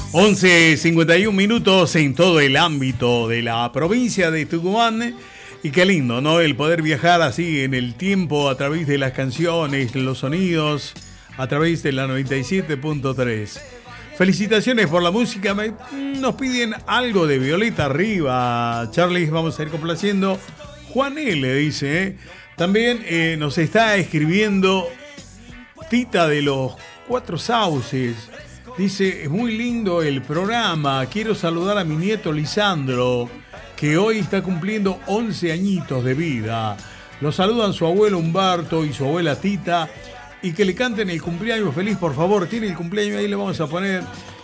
11:51 minutos en todo el ámbito de la provincia de Tucumán. Y qué lindo, ¿no? El poder viajar así en el tiempo a través de las canciones, los sonidos, a través de la 97.3. Felicitaciones por la música. Nos piden algo de Violeta Arriba. Charlie, vamos a ir complaciendo. Juan L. dice, ¿eh? También nos está escribiendo Tita de los Cuatro Sauces. Dice, es muy lindo el programa. Quiero saludar a mi nieto Lisandro, que hoy está cumpliendo 11 añitos de vida. Lo saludan su abuelo Humberto y su abuela Tita. Y que le canten el cumpleaños feliz, por favor. Tiene el cumpleaños, ahí le vamos a poner